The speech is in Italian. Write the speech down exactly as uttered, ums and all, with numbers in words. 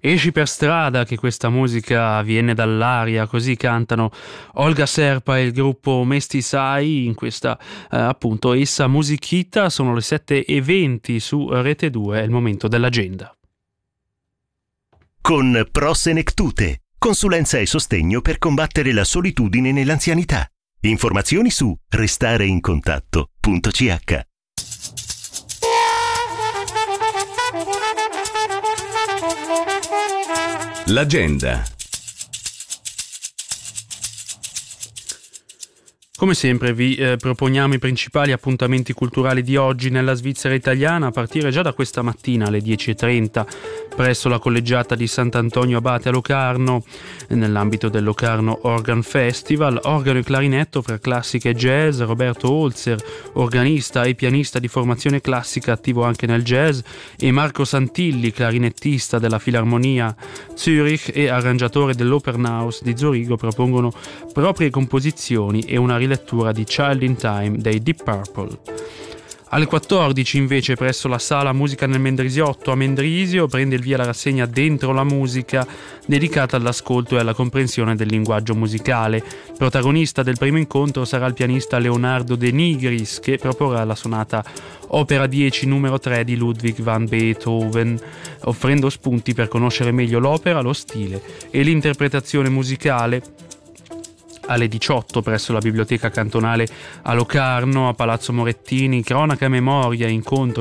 Esci per strada, che questa musica viene dall'aria, così cantano Olga Serpa e il gruppo Mesti Sai in questa eh, appunto Essa Musichita. Sono le sette e venti su Rete due, è il momento dell'agenda. Con Prosenectute, consulenza e sostegno per combattere la solitudine nell'anzianità. Informazioni su restareincontatto punto c h. L'agenda. Come sempre vi eh, proponiamo i principali appuntamenti culturali di oggi nella Svizzera italiana, a partire già da questa mattina alle dieci e trenta presso la collegiata di Sant'Antonio Abate a Locarno, nell'ambito del Locarno Organ Festival. Organo e clarinetto fra classica e jazz, Roberto Holzer, organista e pianista di formazione classica attivo anche nel jazz, e Marco Santilli, clarinettista della Filarmonia Zürich e arrangiatore dell'Opernhaus di Zurigo, propongono proprie composizioni e una rilettura di Child in Time dei Deep Purple. Alle quattordici invece presso la sala Musica nel Mendrisiotto a Mendrisio prende il via la rassegna Dentro la musica, dedicata all'ascolto e alla comprensione del linguaggio musicale. Protagonista del primo incontro sarà il pianista Leonardo De Nigris, che proporrà la sonata Opera dieci numero tre di Ludwig van Beethoven, offrendo spunti per conoscere meglio l'opera, lo stile e l'interpretazione musicale. Alle diciotto presso la Biblioteca Cantonale a Locarno, a Palazzo Morettini, cronaca e memoria, incontro